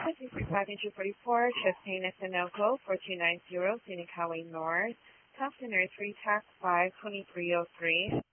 This is 5244, Chastain Sunoco, 4290, Sinicawa North. Customer 3 TAC 52303.